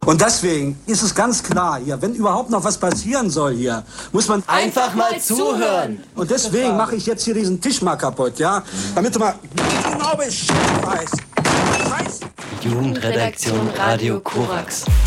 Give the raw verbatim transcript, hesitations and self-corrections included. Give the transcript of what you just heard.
Und deswegen ist es ganz klar hier, wenn überhaupt noch was passieren soll hier, muss man einfach mal zuhören. Und deswegen mache ich jetzt hier diesen Tisch mal kaputt, ja? Damit du mal genau Bescheid weißt. Jugendredaktion Radio Korax.